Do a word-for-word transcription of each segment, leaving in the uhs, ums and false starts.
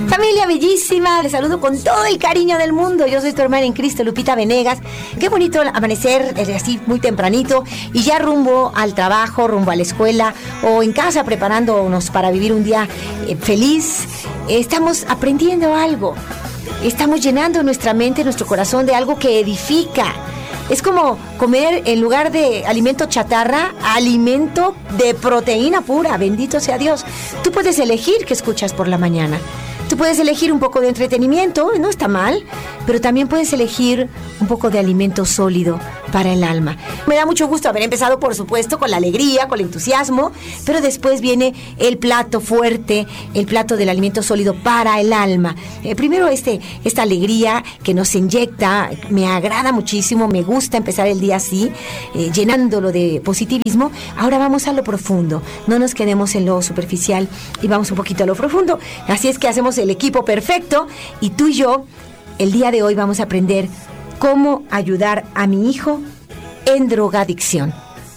Familia bellísima, les saludo con todo el cariño del mundo. Yo soy tu hermana en Cristo, Lupita Venegas. Qué bonito amanecer, así muy tempranito, y ya rumbo al trabajo, rumbo a la escuela, o en casa preparándonos para vivir un día eh, feliz. Estamos aprendiendo algo. Estamos llenando nuestra mente, nuestro corazón de algo que edifica. Es como comer, en lugar de alimento chatarra, alimento de proteína pura. Bendito sea Dios. Tú puedes elegir qué escuchas por la mañana. Tú puedes elegir un poco de entretenimiento, no está mal, pero también puedes elegir un poco de alimento sólido para el alma. Me da mucho gusto haber empezado, por supuesto, con la alegría, con el entusiasmo, pero después viene el plato fuerte, el plato del alimento sólido para el alma. Eh, primero este, esta alegría que nos inyecta, me agrada muchísimo, me gusta empezar el día así, eh, llenándolo de positivismo. Ahora vamos a lo profundo, no nos quedemos en lo superficial y vamos un poquito a lo profundo. Así es que hacemos el equipo perfecto, y tú y yo el día de hoy vamos a aprender cómo ayudar a mi hijo en drogadicción.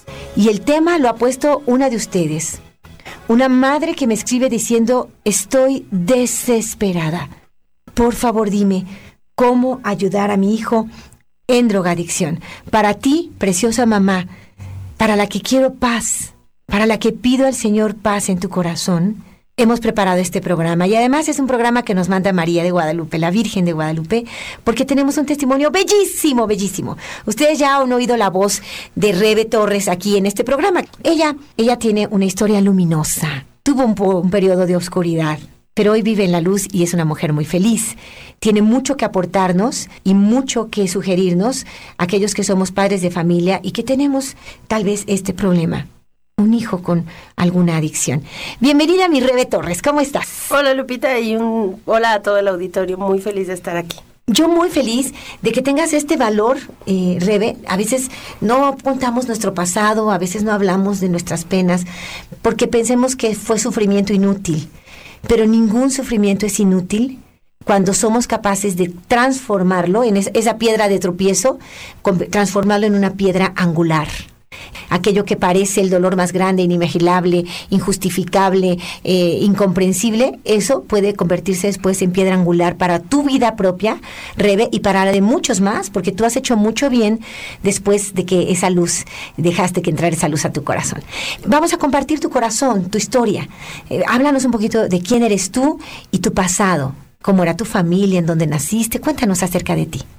Y el tema lo ha puesto una de ustedes, una madre que me escribe diciendo: estoy desesperada, por favor dime cómo ayudar a mi hijo en drogadicción. Para ti, preciosa mamá, para la que quiero paz, para la que pido al Señor paz en tu corazón, hemos preparado este programa, y además es un programa que nos manda María de Guadalupe, la Virgen de Guadalupe, porque tenemos un testimonio bellísimo, bellísimo. Ustedes ya han oído la voz de Rebe Torres aquí en este programa. Ella, ella tiene una historia luminosa, tuvo un, un periodo de oscuridad, pero hoy vive en la luz y es una mujer muy feliz. Tiene mucho que aportarnos y mucho que sugerirnos a aquellos que somos padres de familia y que tenemos tal vez este problema: un hijo con alguna adicción. Bienvenida, mi Rebe Torres, ¿cómo estás? Hola, Lupita, y un hola a todo el auditorio, muy feliz de estar aquí. Yo muy feliz de que tengas este valor, eh, Rebe. A veces no contamos nuestro pasado, a veces no hablamos de nuestras penas, porque pensemos que fue sufrimiento inútil, pero ningún sufrimiento es inútil cuando somos capaces de transformarlo en es, esa piedra de tropiezo, con, transformarlo en una piedra angular. Aquello que parece el dolor más grande, inimaginable, injustificable, eh, incomprensible, eso puede convertirse después en piedra angular para tu vida propia, Rebe, y para la de muchos más, porque tú has hecho mucho bien después de que esa luz, dejaste que entrara esa luz a tu corazón. Vamos a compartir tu corazón, tu historia. Eh, háblanos un poquito de quién eres tú y tu pasado, cómo era tu familia, en dónde naciste. Cuéntanos acerca de ti.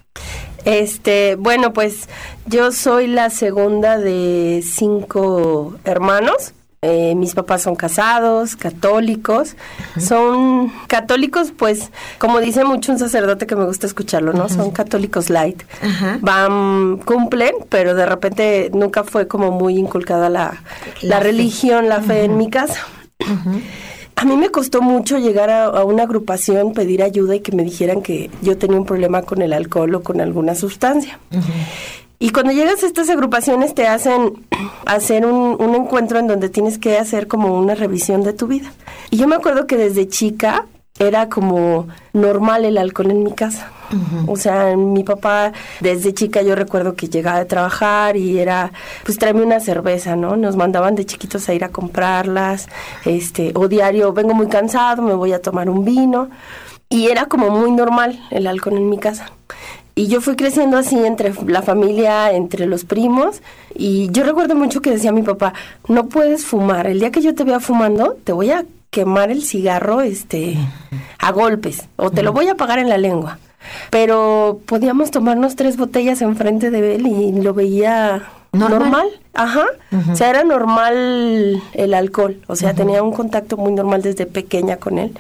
Este, bueno, pues yo soy la segunda de cinco hermanos. Eh, mis papás son casados, católicos. Uh-huh. Son católicos, pues, como dice mucho un sacerdote que me gusta escucharlo, ¿no? Uh-huh. Son católicos light. Uh-huh. Van, cumplen, pero de repente nunca fue como muy inculcada la, la, la religión, la uh-huh. fe en mi casa. Uh-huh. A mí me costó mucho llegar a, a una agrupación, pedir ayuda y que me dijeran que yo tenía un problema con el alcohol o con alguna sustancia. Uh-huh. Y cuando llegas a estas agrupaciones te hacen hacer un, un encuentro en donde tienes que hacer como una revisión de tu vida. Y yo me acuerdo que desde chica era como normal el alcohol en mi casa. Uh-huh. O sea, mi papá, desde chica yo recuerdo que llegaba de trabajar y era, pues tráeme una cerveza, ¿no? Nos mandaban de chiquitos a ir a comprarlas, este, o diario, vengo muy cansado, me voy a tomar un vino. Y era como muy normal el alcohol en mi casa. Y yo fui creciendo así entre la familia, entre los primos, y yo recuerdo mucho que decía mi papá: no puedes fumar, el día que yo te vea fumando, te voy a quemar el cigarro este a golpes, o te lo voy a apagar en la lengua. Pero podíamos tomarnos tres botellas enfrente de él y lo veía normal. normal. Ajá. Uh-huh. O sea, era normal el alcohol. O sea, uh-huh. tenía un contacto muy normal desde pequeña con él.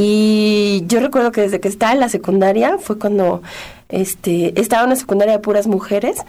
Y yo recuerdo que desde que estaba en la secundaria fue cuando este estaba en una secundaria de puras mujeres.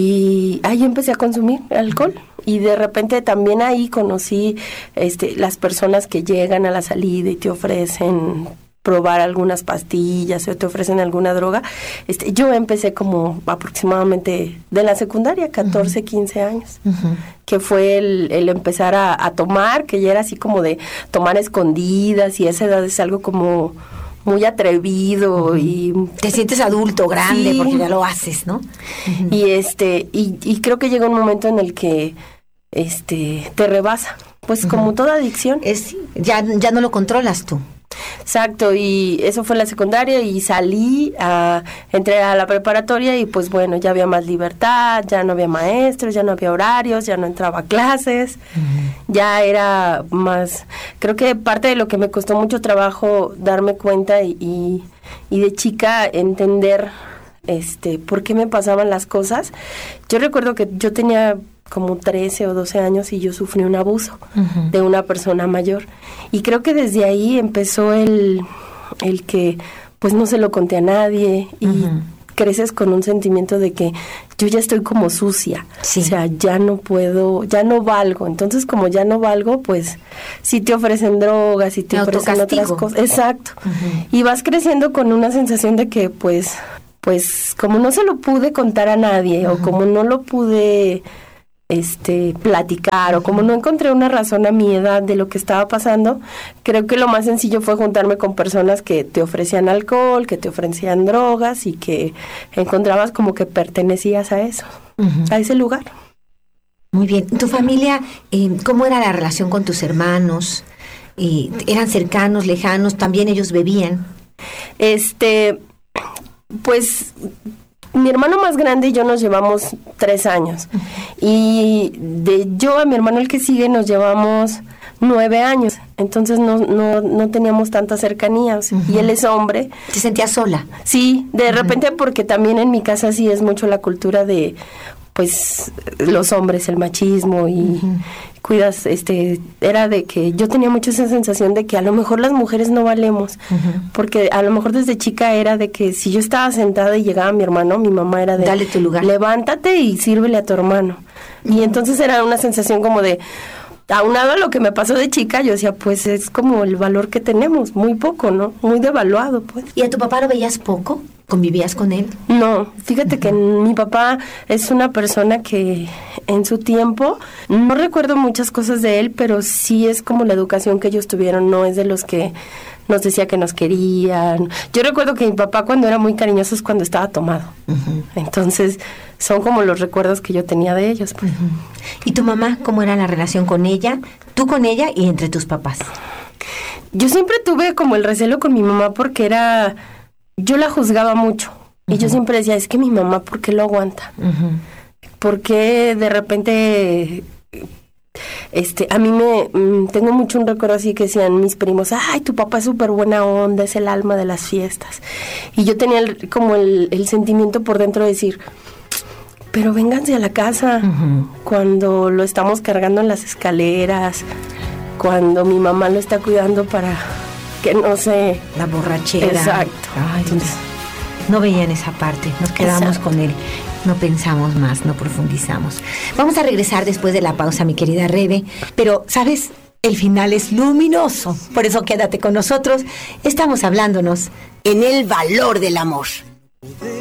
Y ahí empecé a consumir alcohol. Y de repente también ahí conocí este las personas que llegan a la salida y te ofrecen probar algunas pastillas o te ofrecen alguna droga. Este, yo empecé como aproximadamente de la secundaria, catorce, uh-huh. quince años, uh-huh. que fue el, el empezar a, a tomar, que ya era así como de tomar escondidas, y a esa edad es algo como muy atrevido. Uh-huh. Y te sientes adulto, grande, sí. porque ya lo haces, ¿no? Uh-huh. Y este, y, y creo que llega un momento en el que este te rebasa, pues uh-huh. como toda adicción. Es, ya, ya no lo controlas tú. Exacto, y eso fue en la secundaria y salí, a, entré a la preparatoria y pues bueno, ya había más libertad, ya no había maestros, ya no había horarios, ya no entraba a clases, uh-huh. ya era más, creo que parte de lo que me costó mucho trabajo darme cuenta y, y, y de chica entender este por qué me pasaban las cosas. Yo recuerdo que yo tenía como trece o doce años y yo sufrí un abuso uh-huh. de una persona mayor. Y creo que desde ahí empezó el, el que pues no se lo conté a nadie y uh-huh. creces con un sentimiento de que yo ya estoy como sucia. Sí. O sea, ya no puedo, ya no valgo. Entonces, como ya no valgo, pues si te ofrecen drogas, si te ofrecen otras cosas. Exacto. Uh-huh. Y vas creciendo con una sensación de que pues, pues como no se lo pude contar a nadie uh-huh. o como no lo pude este platicar o como no encontré una razón a mi edad de lo que estaba pasando, creo que lo más sencillo fue juntarme con personas que te ofrecían alcohol, que te ofrecían drogas y que encontrabas como que pertenecías a eso, uh-huh. a ese lugar. Muy bien. ¿Tu familia, eh, cómo era la relación con tus hermanos? Eh, ¿Eran cercanos, lejanos? ¿También ellos bebían? Este, pues mi hermano más grande y yo nos llevamos tres años. Uh-huh. Y de yo a mi hermano el que sigue nos llevamos nueve años. Entonces no no, no teníamos tanta cercanía. Uh-huh. Y él es hombre. ¿Te sentías sola? Sí, de uh-huh. repente porque también en mi casa sí es mucho la cultura de pues los hombres, el machismo y uh-huh. cuidas, este, era de que yo tenía mucho esa sensación de que a lo mejor las mujeres no valemos, uh-huh. porque a lo mejor desde chica era de que si yo estaba sentada y llegaba mi hermano, mi mamá era de dale tu lugar, levántate y sírvele a tu hermano, uh-huh. y entonces era una sensación como de, aunado a lo que me pasó de chica, yo decía, pues es como el valor que tenemos, muy poco, ¿no? Muy devaluado, pues. ¿Y a tu papá lo veías poco? ¿Convivías con él? No, fíjate uh-huh. que mi papá es una persona que en su tiempo, no recuerdo muchas cosas de él, pero sí es como la educación que ellos tuvieron, no es de los que nos decía que nos querían. Yo recuerdo que mi papá cuando era muy cariñoso es cuando estaba tomado. Uh-huh. Entonces, son como los recuerdos que yo tenía de ellos. Pues. Uh-huh. ¿Y tu mamá, cómo era la relación con ella? Tú con ella y entre tus papás. Yo siempre tuve como el recelo con mi mamá porque era... Yo la juzgaba mucho. Uh-huh. Y yo siempre decía, es que mi mamá, ¿por qué lo aguanta? Uh-huh. ¿Por qué de repente... Este, a mí me, mmm, tengo mucho un recuerdo así que decían mis primos, ay, tu papá es súper buena onda, es el alma de las fiestas. Y yo tenía el, como el, el sentimiento por dentro de decir, pero vénganse a la casa, uh-huh. cuando lo estamos cargando en las escaleras, cuando mi mamá lo está cuidando para que no se... La borrachera. Exacto. Ay, entonces, no veían esa parte, nos quedamos Exacto. con él. No pensamos más, no profundizamos. Vamos a regresar después de la pausa, mi querida Rebe, pero, ¿sabes? El final es luminoso, por eso quédate con nosotros. Estamos hablándonos en el valor del amor.